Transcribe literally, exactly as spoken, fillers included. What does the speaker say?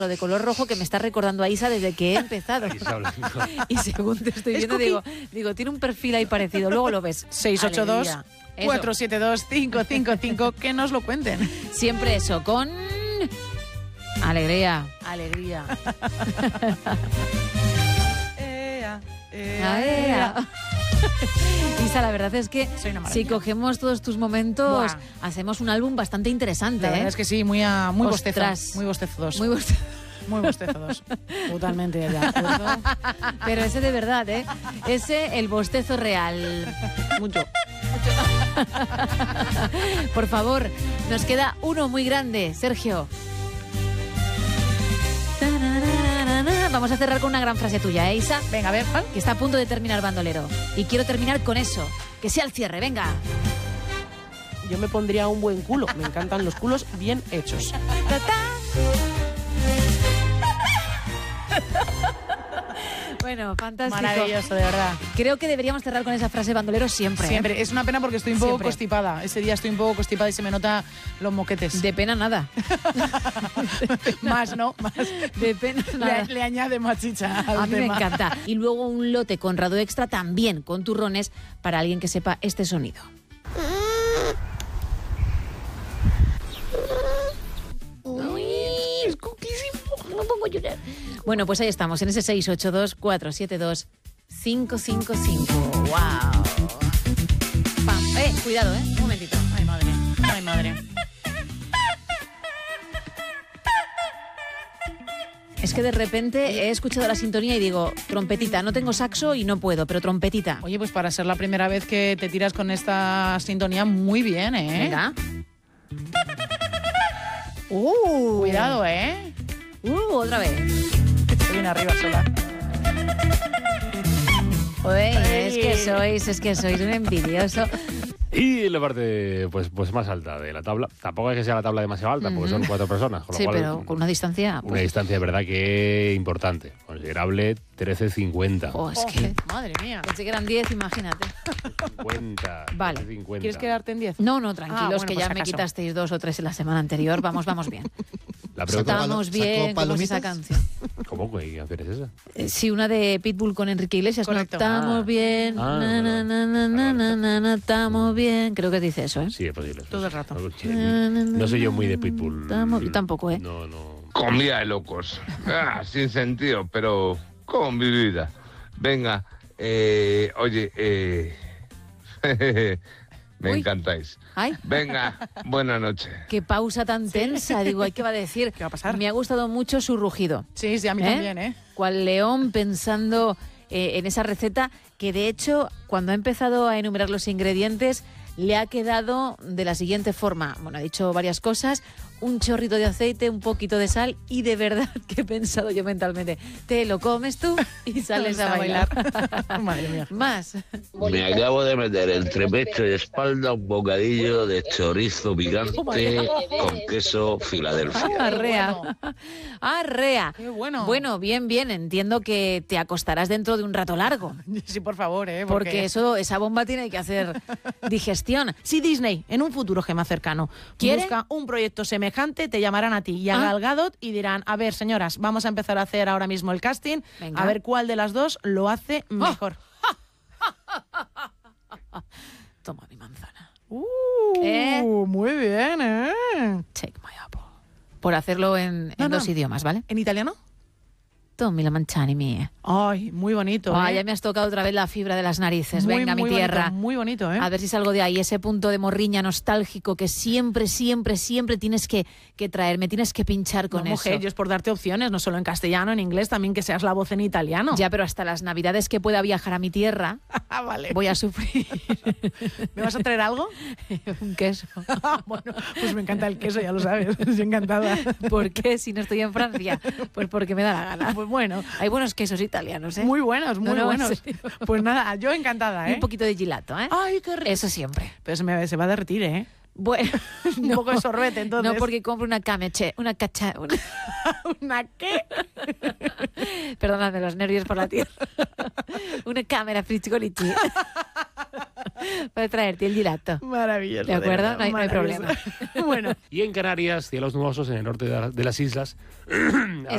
de color rojo que me está recordando a Isa desde que he empezado. Y según te estoy viendo, digo, digo, tiene un perfil ahí parecido. Luego lo ves. seis ocho dos, cuatro siete dos, cinco cinco cinco, que nos lo cuenten. Siempre eso, con alegría. Alegría. ea, ea, ea. Isa, la verdad es que si cogemos todos tus momentos, Buah. hacemos un álbum bastante interesante. La verdad ¿eh? es que sí, muy, a, muy bostezo. Muy bostezo dos. Muy bostezo. Muy bostezo dos. Totalmente de acuerdo. Pero ese de verdad, ¿eh? Ese, el bostezo real. Mucho. Por favor, nos queda uno muy grande, Sergio. Vamos a cerrar con una gran frase tuya, ¿eh, Isa? Venga, a ver, ¿cuál? Que está a punto de terminar Bandolero. Y quiero terminar con eso. Que sea el cierre, venga. Yo me pondría un buen culo. Me encantan los culos bien hechos. Bueno, fantástico. Maravilloso, de verdad. Creo que deberíamos cerrar con esa frase Bandolero siempre. Siempre. ¿eh? Es una pena porque estoy un poco Siempre. constipada. Ese día estoy un poco constipada y se me nota los moquetes. De pena nada. Más, ¿no? Más. De pena nada. Le, le añade más chicha al A mí tema. me encanta. Y luego un lote Conrado Extra también con turrones para alguien que sepa este sonido. Uy, es coquísimo. No pongo a llorar. Bueno, pues ahí estamos, en ese seis ocho dos, cuatro siete dos, cinco cinco cinco. ¡Wow! Pam. Eh, cuidado, ¿eh? Un momentito. Ay, madre. Ay, madre. Es que de repente he escuchado la sintonía y digo, trompetita, no tengo saxo y no puedo, pero trompetita. Oye, pues para ser la primera vez que te tiras con esta sintonía, muy bien, ¿eh? Venga. Uh, cuidado, ¿eh? Uh, otra vez. Se viene arriba sola. Oye, es que sois, es que sois un envidioso. Y en la parte pues, pues más alta de la tabla, tampoco es que sea la tabla demasiado alta, porque son cuatro personas. Con lo Sí, cual, pero con una distancia... Una distancia de verdad que importante, considerable, trece cincuenta. Oh, es que... Madre mía. Pensé que eran diez, imagínate. cincuenta. Vale. trece cincuenta. ¿Quieres quedarte en diez? No, no, tranquilos, Ah, bueno, que pues ya me acaso. quitasteis dos o tres en la semana anterior. Vamos, vamos bien. La pregunta, Estamos bien, ¿cómo es esa canción? ¿Cómo? ¿Qué canción es esa? Eh, sí, una de Pitbull con Enrique Iglesias. Correcto. No estamos Ah. bien, Ah, na, na, na, na, na, na, na, na, estamos bien. Creo que dice eso, ¿eh? Sí, es posible. Todo el rato. No soy yo muy de Pitbull. Estamos- yo tampoco, ¿eh? No, no. Comida de locos. Ah, sin sentido, pero con mi vida. Venga, eh, oye, eh, me Uy. encantáis. Ay, Venga, buenas noches. qué pausa tan tensa. Digo, ¿ay, ¿qué va a decir? ¿Qué va a pasar? Me ha gustado mucho su rugido. Sí, sí, a mí ¿Eh? también, ¿eh? Cual león pensando eh, en esa receta que, de hecho, cuando ha empezado a enumerar los ingredientes, le ha quedado de la siguiente forma. Bueno, ha dicho varias cosas, un chorrito de aceite, un poquito de sal y de verdad que he pensado yo mentalmente, te lo comes tú y sales a bailar. Madre mía. Más. Me acabo de meter entre pecho y espalda un bocadillo de chorizo picante con queso Filadelfia. Arrea. Arrea. Qué bueno. Bueno, bien, bien. Entiendo que te acostarás dentro de un rato largo. Sí, por favor, ¿eh? Porque eso, esa bomba tiene que hacer digestión. Si Disney, en un futuro más cercano, ¿Quiere? busca un proyecto semejante, te llamarán a ti y a Ah. Gal Gadot y dirán, a ver, señoras, vamos a empezar a hacer ahora mismo el casting, Venga. a ver cuál de las dos lo hace mejor. Toma mi manzana. Uh, ¿Eh? Muy bien, ¿eh? Take my apple. Por hacerlo en, en No, no. dos idiomas, ¿vale? ¿En italiano? Tommi la manzana mía. Ay, muy bonito, Ah, ¿eh? ya me has tocado otra vez la fibra de las narices. Muy, Venga, muy mi tierra. bonito, muy bonito, ¿eh? A ver si salgo de ahí, ese punto de morriña nostálgico que siempre, siempre, siempre tienes que, que traer. Me tienes que pinchar con No, eso. mujer, yo es por darte opciones, no solo en castellano, en inglés, también que seas la voz en italiano. Ya, pero hasta las navidades que pueda viajar a mi tierra, Ah, vale. voy a sufrir. ¿Me vas a traer algo? Un queso. Bueno, pues me encanta el queso, ya lo sabes. Estoy encantada. ¿Por qué si no estoy en Francia? Pues porque me da la gana. Pues bueno, Hay buenos quesos italianos, ¿eh? muy buenos, muy No, no, en buenos. serio. Pues nada, yo encantada, Y ¿eh? un poquito de gelato, ¿eh? Ay, qué rico. Eso siempre. Pero se, me, se va a derretir, ¿eh? Bueno, Un no. poco de sorbete, entonces. No, porque compro una cameche, una cacha... Una... ¿Una qué? Perdóname los nervios por la tierra. Una cámara frizzolici. Para traerte el gelato. Maravilloso. ¿De acuerdo? verdad, No hay- no hay maravilloso. Bueno, Y en Canarias, cielos nubosos en el norte de, la- de las islas. Ahora